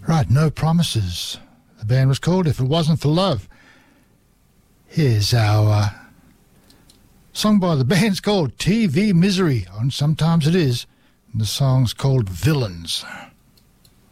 Right, No Promises. The band was called If It Wasn't for Love. Here's our song by the band's called TV Misery, and sometimes it is. And the song's called Villains.